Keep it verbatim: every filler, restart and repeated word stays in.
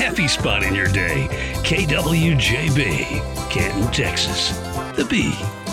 happy spot in your day. K W J B, Canton, Texas. The Bee.